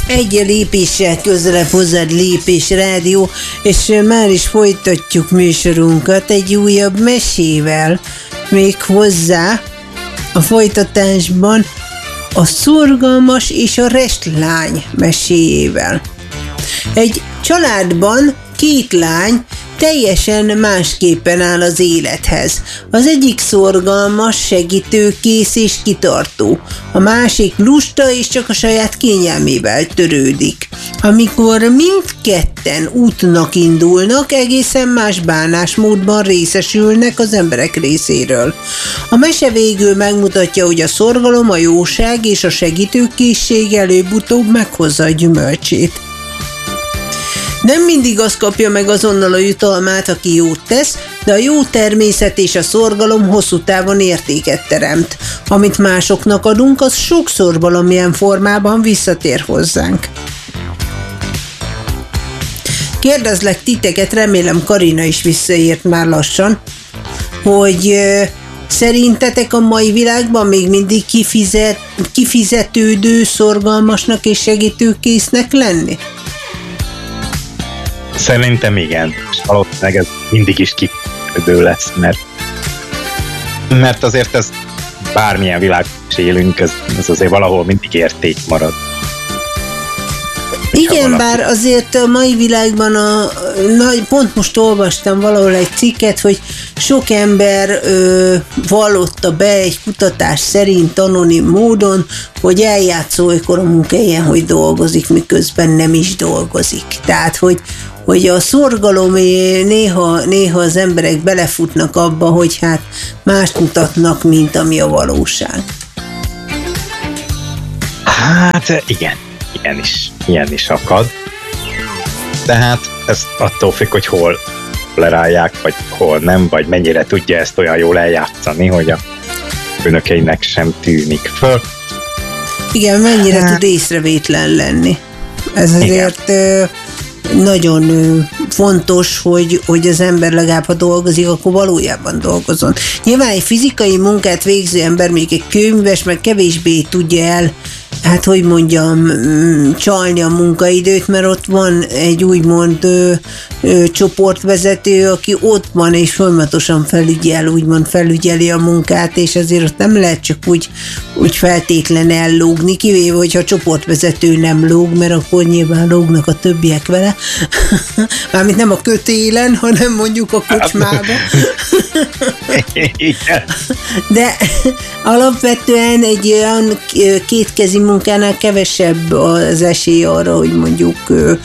Egy lépéssel közelebb hozzád Lépés Rádió, és már is folytatjuk műsorunkat egy újabb mesével. Még hozzá a folytatásban a Szorgalmas és a Restlány meséjével. Egy családban 2 lány teljesen másképpen áll az élethez. Az egyik szorgalmas, segítőkész és kitartó. A másik lusta és csak a saját kényelmével törődik. Amikor mindketten útnak indulnak, egészen más bánásmódban részesülnek az emberek részéről. A mese végül megmutatja, hogy a szorgalom, a jóság és a segítőkészség előbb-utóbb meghozza a gyümölcsét. Nem mindig az kapja meg azonnal a jutalmát, aki jót tesz, de a jó természet és a szorgalom hosszú távon értéket teremt. Amit másoknak adunk, az sokszor valamilyen formában visszatér hozzánk. Kérdezlek titeket, remélem Karina is visszaért már lassan, hogy szerintetek a mai világban még mindig kifizetődő, szorgalmasnak és segítőkésznek lenni? Szerintem igen, és valószínűleg ez mindig is kifizetődő lesz, mert azért ez bármilyen világban is élünk, ez azért valahol mindig érték marad. Igen, bár azért a mai világban pont most olvastam valahol egy cikket, hogy sok ember vallotta be egy kutatás szerint anonim módon, hogy eljátszó olykor a munkahelyen, hogy dolgozik, miközben nem is dolgozik. Tehát, hogy a szorgalom néha az emberek belefutnak abba, hogy hát mást mutatnak, mint ami a valóság. Hát igen, ilyen is akad. Tehát ez attól függ, hogy hol lerálják, vagy hol nem, vagy mennyire tudja ezt olyan jól eljátszani, hogy a főnökeinek sem tűnik föl. Igen, mennyire tud észrevétlen lenni. Ez azért nagyon fontos, hogy az ember legalább, ha dolgozik, akkor valójában dolgozzon. Nyilván egy fizikai munkát végző ember, még egy kőműves, meg kevésbé tudja el, hát hogy mondjam, csalni a munkaidőt, mert ott van egy úgymond csoportvezető, aki ott van és folyamatosan felügyeli a munkát, és azért ott nem lehet csak úgy feltétlen ellógni, kivéve, hogyha a csoportvezető nem lóg, mert akkor nyilván lógnak a többiek vele. Mármint nem a kötélen, hanem mondjuk a kocsmába. De alapvetően egy olyan kétkezi munkánál kevesebb az esély arra, hogy mondjuk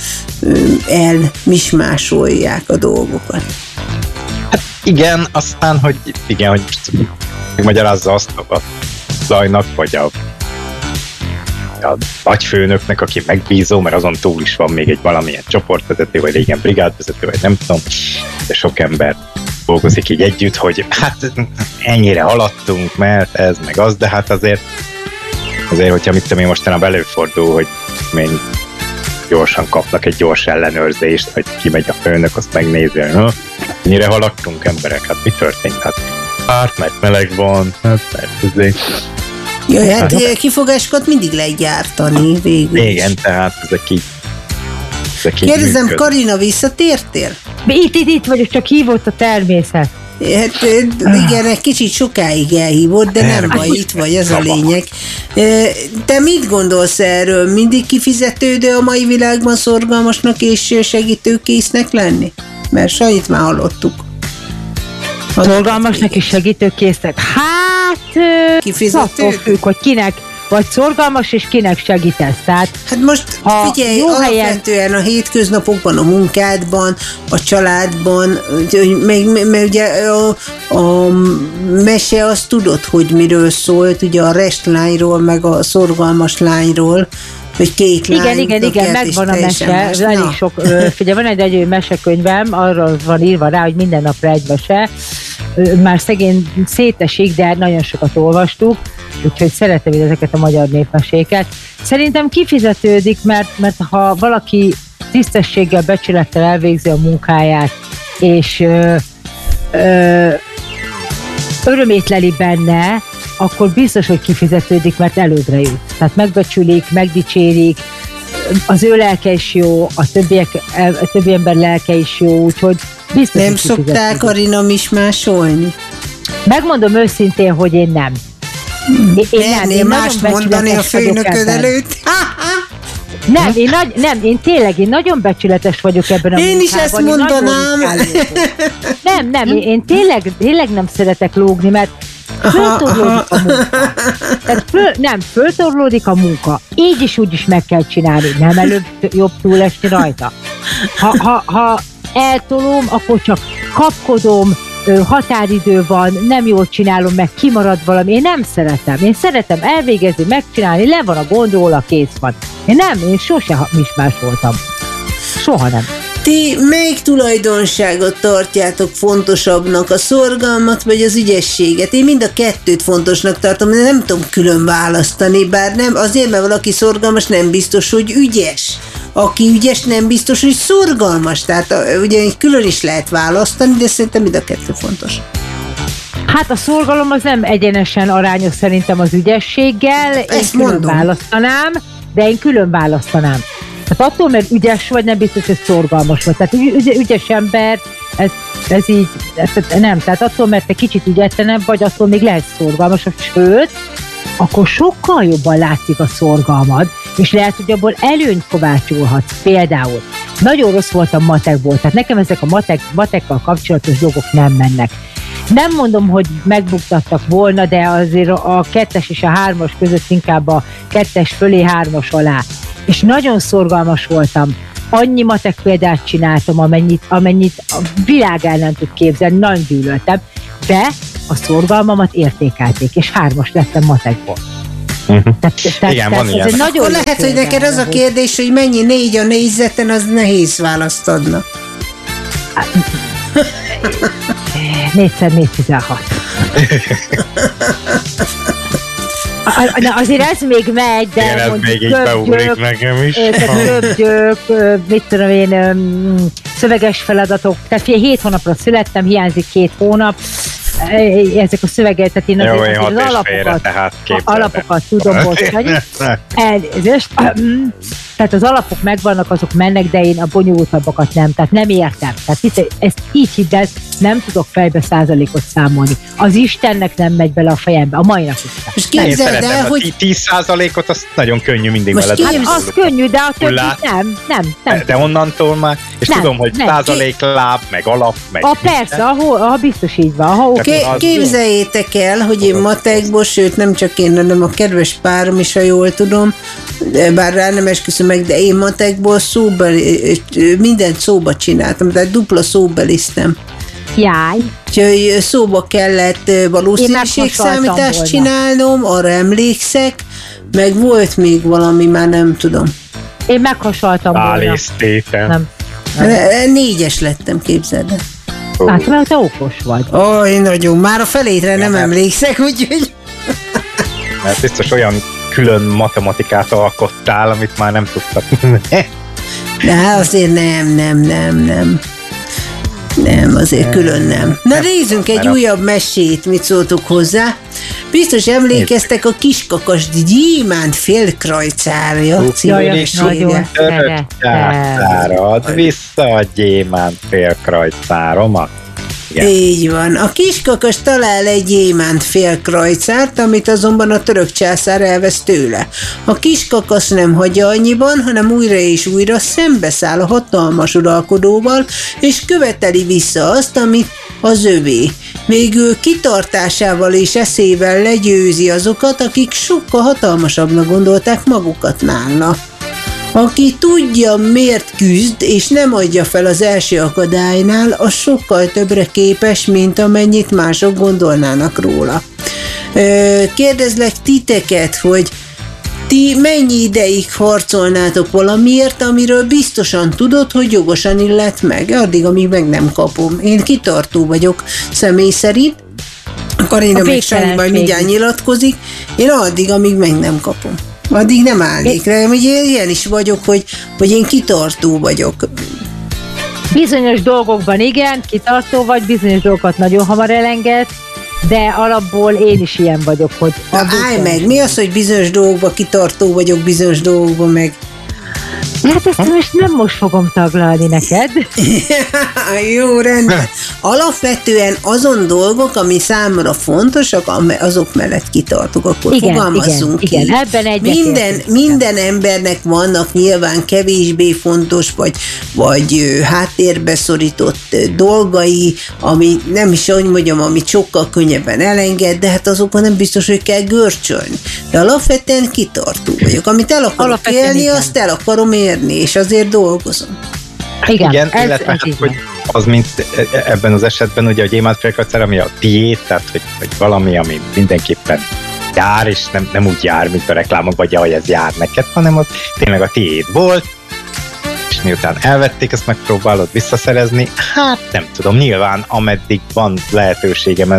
elmismásolják a dolgokat. Hát igen, aztán, hogy magyarázza azt a Zajnak, vagy a nagyfőnöknek, aki megbízó, mert azon túl is van még egy valamilyen csoportvezető, vagy régen brigádvezető, vagy nem tudom, de sok ember dolgozik így együtt, hogy hát ennyire haladtunk, mert ez meg az, de hát azért hogyha mit tudom én mostanában előfordul, hogy még gyorsan kapnak egy gyors ellenőrzést, vagy kimegy a főnök, azt megnézi, hogy ennyire haladtunk emberek, hát mi történt? Hát mert meleg van, hát mert azért. Jaj, hát kifogásokat mindig lehet gyártani végül. Igen, tehát ezek így kérdezem, Karina, visszatértél? Itt vagyok, csak hívott a természet. Hát igen, egy kicsit sokáig elhívott, de nem baj, itt vagy, ez a lényeg. Te mit gondolsz erről? Mindig kifizetődő a mai világban szorgalmasnak és segítőkésznek lenni? Mert Sanyit már hallottuk. Szorgalmasnak és segítőkésznek? Hát... Kifizetődő? Hogy kinek vagy szorgalmas, és kinek segítesz. Tehát, hát most figyelj, alapvetően a hétköznapokban, a munkádban, a családban, mert ugye a mese azt tudod, hogy miről szólt, ugye a restlányról, meg a szorgalmas lányról, hogy 2 lány. Igen, megvan a mese. Elég sok, figyelj, van egy mesekönyvem, arról van írva rá, hogy minden napra egy mese. Már szegény szétesik, de nagyon sokat olvastuk, úgyhogy szeretem ezeket a magyar népmeséket. Szerintem kifizetődik, mert ha valaki tisztességgel, becsülettel elvégzi a munkáját, és örömét leli benne, akkor biztos, hogy kifizetődik, mert előbbre jut. Tehát megbecsülik, megdicsérik, az ő lelke is jó, a többi ember lelke is jó, úgyhogy biztos. Nem szokták Arina is másolni? Megmondom őszintén, hogy én nem. Én mást mondani a főnököd előtt. Én nagyon becsületes vagyok ebben a munkában. Én is ezt mondanám. Én tényleg nem szeretek lógni, mert föltorlódik a munka. Föltorlódik a munka. Így is úgy is meg kell csinálni. Nem előbb jobb túlesni rajta. Ha eltolom, akkor csak kapkodom, határidő van, nem jól csinálom, meg kimarad valami. Én nem szeretem. Én szeretem elvégezni, megcsinálni, le van a gond róla, kész van. Én sose mismás voltam. Soha nem. Ti melyik tulajdonságot tartjátok fontosabbnak, a szorgalmat vagy az ügyességet? Én mind a kettőt fontosnak tartom, de nem tudom külön választani, bár nem, azért, mert valaki szorgalmas, nem biztos, hogy ügyes. Aki ügyes, nem biztos, hogy szorgalmas. Tehát ugye külön is lehet választani, de szerintem mind a kettő fontos. Hát a szorgalom az nem egyenesen arányos szerintem az ügyességgel. Én külön választanám. Tehát attól, mert ügyes vagy, nem biztos, hogy szorgalmas vagy. Tehát ügyes ember, ez így, nem. Tehát attól, mert te kicsit ügyetlenebb vagy, attól még lehet szorgalmasabb, sőt, akkor sokkal jobban látszik a szorgalmad, és lehet, hogy abból előnyt kovácsolhatsz. Például, nagyon rossz voltam matekból, tehát nekem ezek a matekkal kapcsolatos dolgok nem mennek. Nem mondom, hogy megbuktattak volna, de azért a 2-es és a 3-as között inkább a 2-es fölé 3-as alá. És nagyon szorgalmas voltam. Annyi matek példát csináltam, amennyit a világ el nem tud képzelni, nagyon gyűlöltem, de a szorgalmamat értékelték, és 3-as lettem matekból. Igen, van ilyen. Akkor lehet, hogy neked az a kérdés, hogy mennyi 4 a négyzeten, az nehéz választ adna. 4x4 16. Azért ez még megy, de igen, ez még így beugrik nekem is. Köbgyök, mit tudom én, szöveges feladatok. Tehát 7 hónapra születtem, hiányzik 2 hónap. Ezek a szövegek, tehát én az alapokat tudom bocsani. Elnézést. Tehát az alapok megvannak, azok mennek, de én a bonyolultabbakat nem, tehát nem értem. Tehát ezt így hidd el, nem tudok fejbe százalékot számolni. Az Istennek nem megy bele a fejembe, a mai napig. Most képzeld el, hogy 10%-ot azt nagyon könnyű mindig veled. Hát az könnyű, de a többi nem. De onnantól már, és nem, tudom, hogy százalék láb, meg alap, meg... Persze, ahol biztos így van. Képzeljétek el, hogy én matekból, sőt nem csak én, hanem a kedves párom is, ha jól tudom, bár rá nem esküszöm meg, de én matekból mindent szóba csináltam, tehát dupla szóbeliztem. Jaj. Úgyhogy szóba kellett valószínűségszámítást csinálnom, arra emlékszek, meg volt még valami, már nem tudom. Én meghasaltam volna. Nem. 4-es lettem, képzeld el. Hát, mert te okos vagy. Én nagyon. Már a felétre nem emlékszek, úgyhogy... Mert biztos olyan külön matematikát alkottál, amit már nem tudtak. De azért nem. Nem, azért külön nem. Na nézzünk egy újabb mesét, mit szóltuk hozzá. Biztos emlékeztek a Kiskakas gyémánt félkrajcárja című mesére. Add vissza a gyémánt félkrajcáromat. Igen. Így van. A Kiskakas talál egy gyémánt félkrajcárt, amit azonban a török császár elvesz tőle. A Kiskakas nem hagyja annyiban, hanem újra és újra szembeszáll a hatalmas uralkodóval, és követeli vissza azt, amit az övé. Végül kitartásával és eszével legyőzi azokat, akik sokkal hatalmasabbnak gondolták magukat nála. Aki tudja, miért küzd, és nem adja fel az első akadálynál, az sokkal többre képes, mint amennyit mások gondolnának róla. Kérdezlek titeket, hogy ti mennyi ideig harcolnátok valamiért, amiről biztosan tudod, hogy jogosan illet meg, addig, amíg meg nem kapom. Én kitartó vagyok személy szerint, Karina még Sanyiban mindjárt nyilatkozik, én addig, amíg meg nem kapom. Addig nem állnék rá, hogy én ilyen is vagyok, hogy én kitartó vagyok. Bizonyos dolgokban igen, kitartó vagy, bizonyos dolgokat nagyon hamar elenged, de alapból én is ilyen vagyok, hogy... Na állj meg, mi az, hogy bizonyos dolgokban kitartó vagyok, bizonyos dolgokban meg... Hát ezt most fogom taglalni neked. Jó, rendben. Alapvetően azon dolgok, ami számomra fontosak, azok mellett kitartok, akkor fogalmazzunk ki. Igen, ebben minden embernek vannak nyilván kevésbé fontos, vagy háttérbe szorított dolgai, ami nem is úgy mondjam, amit sokkal könnyebben elenged, de hát azokon nem biztos, hogy kell görcsölni. De alapvetően kitartó vagyok. Amit el akarok élni, azt el akarom érni, és azért dolgozom. Igen, illetve hát, hogy az, mint ebben az esetben, ugye a gyémántfélkardszer, ami a tiéd, tehát hogy valami, ami mindenképpen jár, és nem úgy jár, mint a reklámok, vagy ahogy ez jár neked, hanem az tényleg a tiéd volt, és miután elvették, ezt megpróbálod visszaszerezni, hát nem tudom, nyilván ameddig van lehetőségem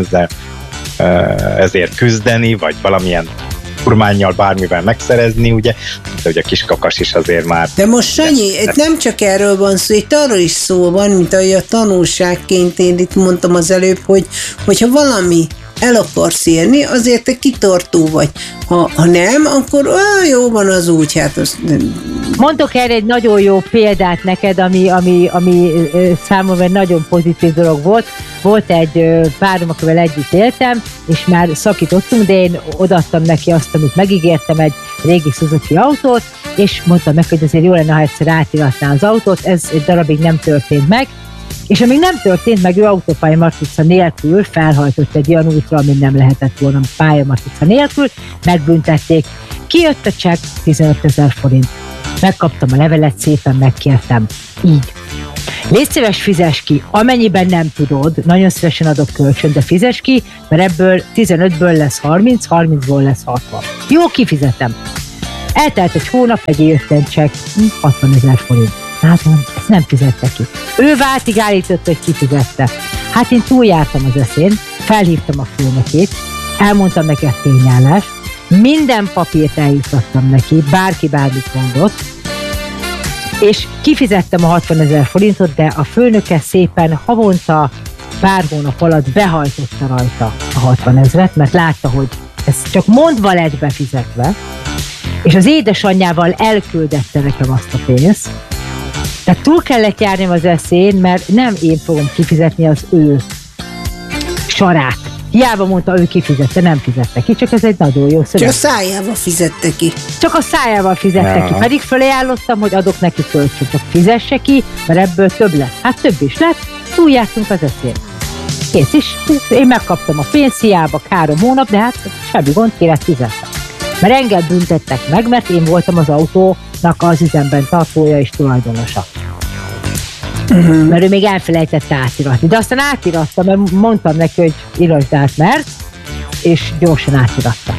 ezért küzdeni, vagy valamilyen kurmánnyal bármivel megszerezni, ugye, de ugye a kis kakas is azért már... De most Sanyi, nem csak erről van szó, itt arról is szó van, mint ahogy a tanulságként én itt mondtam az előbb, hogyha valami el akarsz érni, azért te kitartó vagy. Ha nem, akkor jó van az úgy, hát az... Mondok erre egy nagyon jó példát neked, ami számomra nagyon pozitív dolog volt. Volt egy párom, akivel együtt éltem, és már szakítottunk, de én odaadtam neki azt, amit megígértem, egy régi Suzuki autót, és mondtam neki, hogy azért jó lenne, ha egyszer átiratná az autót, ez egy darabig nem történt meg, és amíg nem történt meg, ő autópályamatrica nélkül felhajtott egy olyan útra, amin nem lehetett volna pályamatrica nélkül, megbüntették. Kijött a csekk, 15 000 forint. Megkaptam a levelet, szépen megkértem. Így. Légy szíves, fizess ki, amennyiben nem tudod, nagyon szívesen adok kölcsön, de fizess ki, mert ebből 15-ből lesz 30, 30-ból lesz 60. Jó, kifizetem. Eltelt egy hónap, jött egy csekk, 60 000 forint. Hát mondom, ezt nem fizette ki. Ő váltig állított, hogy kifizette. Hát én túljártam az eszén, felhívtam a főnökét, elmondtam neki a tényállást, minden papírt eljutottam neki, bárki bármit mondott, és kifizettem a 60 000 forintot, de a főnöke szépen havonta pár hónap alatt behajtotta rajta a 60 000-et, mert látta, hogy ez csak mondva lett befizetve, és az édesanyjával elküldette nekem azt a pénzt. Tehát túl kellett járni az eszén, mert nem én fogom kifizetni az ő sarát. Hiába mondta, ő kifizette, nem fizette ki, csak ez egy nagyon jó szöveg. Csak a szájával fizette ki. Csak a szájával fizette ki, pedig felajánlottam, hogy adok neki kölcsön, csak fizesse ki, mert ebből több lett. Hát több is lett, túljártunk az eszén. Kész is, én megkaptam a pénzt, hiába 3 hónap, de hát semmi gond, kérek fizettem. Mert engem büntettek meg, mert én voltam az autónak az üzemben tartója és tulajdonosa. Mert ő még elfelejtette átiratni. De aztán átiratta, mert mondtam neki, hogy írasd át, mert, és gyorsan átiratta.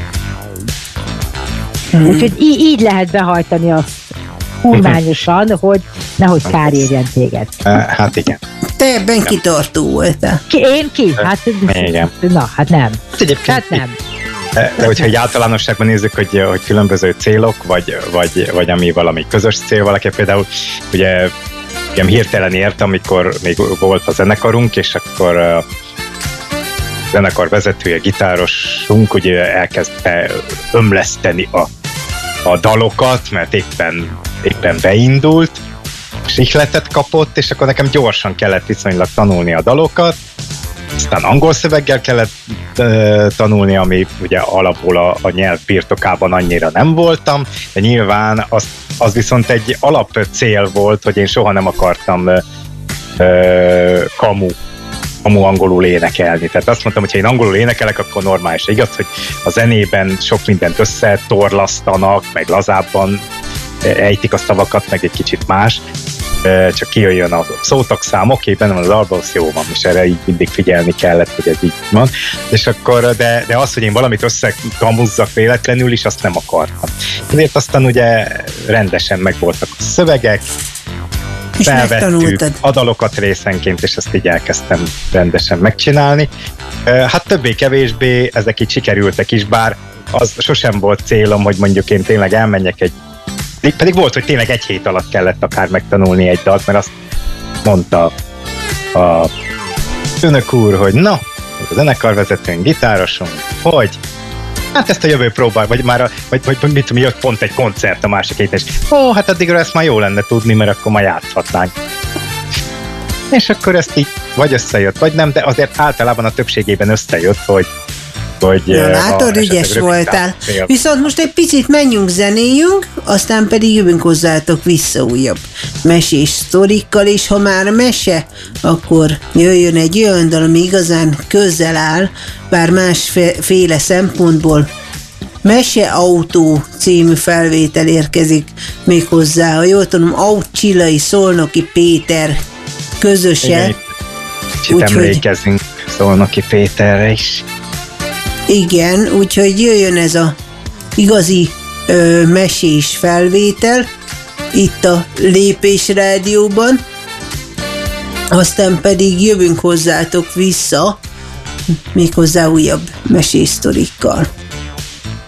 Úgyhogy így lehet behajtani azt kurmányosan, hogy nehogy kár érjen téged. Hát igen. Te ebben kitartó voltál. Én ki? Hát, igen. Na, hát nem. Hát nem. De hogyha egy általánosságban nézzük, hogy különböző célok, vagy ami valami közös cél, valaki például ugye igen, hirtelen ért, amikor még volt a zenekarunk, és akkor a zenekar vezetője, gitárosunk ugye elkezdte ömleszteni a dalokat, mert éppen beindult, és ihletet kapott, és akkor nekem gyorsan kellett viszonylag tanulni a dalokat, aztán angol szöveggel kellett tanulni, ami ugye alapból a nyelv birtokában annyira nem voltam, de nyilván az viszont egy alap cél volt, hogy én soha nem akartam kamu angolul énekelni. Tehát azt mondtam, hogy ha én angolul énekelek, akkor normális. Igaz, hogy a zenében sok mindent összetorlasztanak, meg lazábban ejtik a szavakat, meg egy kicsit más, csak kijöjjön a szótagszám, oké, benne van az albasz, jó van, és erre így mindig figyelni kellett, hogy ez így van. És akkor, de az, hogy én valamit összekamuzzak véletlenül is, azt nem akartam. Ezért aztán ugye rendesen megvoltak a szövegek, felvettük a dalokat részenként, és ezt így elkezdtem rendesen megcsinálni. Hát többé-kevésbé ezek így sikerültek is, bár az sosem volt célom, hogy mondjuk én tényleg elmenjek pedig volt, hogy tényleg 1 hét alatt kellett akár megtanulni egy dalt, mert azt mondta a főnök úr, hogy na, a zenekarvezetőnk, gitárosunk, hogy hát ezt a jövő próbál, vagy már, vagy mit tudom, jött pont egy koncert a másik héten, és hát addigra ezt már jó lenne tudni, mert akkor már játszhatnánk. És akkor ezt így vagy összejött, vagy nem, de azért általában a többségében összejött, hogy na, látod, ügyes voltál. Viszont most egy picit menjünk, zenéjünk, aztán pedig jövünk hozzátok vissza újabb mesés sztorikkal, és ha már mese, akkor jöjjön egy olyan dal, ami igazán közel áll, bár másféle szempontból. Meseautó című felvétel érkezik még hozzá, ha jól tudom, Aucsillai Szolnoki Péter közöse. Kicsit emlékezünk Szolnoki Péterre is. Igen, úgyhogy jöjjön ez a igazi mesés felvétel itt a Lépés Rádióban, aztán pedig jövünk hozzátok vissza méghozzá újabb mesés sztorikkal.